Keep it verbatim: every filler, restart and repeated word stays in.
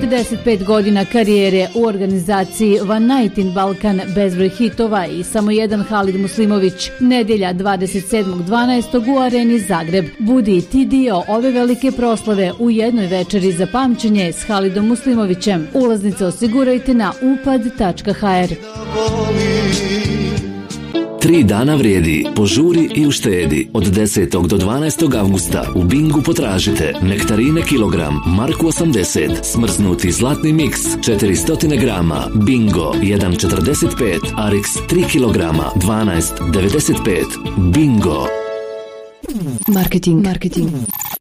četrdeset pet godina karijere u organizaciji One Night in Balkan, bezbroj hitova i samo jedan Halid Muslimović. Nedjelja dvadeset sedmog dvanaestog u Areni Zagreb. Budi i ti dio ove velike proslave u jednoj večeri za pamćenje s Halidom Muslimovićem. Ulaznice osigurajte na upad tačka ha er. Tri dana vrijedi. Požuri i uštedi. Od desetog do dvanaestog avgusta u Bingu potražite nektarine kilogram, Marku osamdeset, smrznuti zlatni miks četiristo grama, Bingo jedan četrdeset pet, Arix tri kilograma, dvanaest devedeset pet. Bingo. Marketing. Marketing.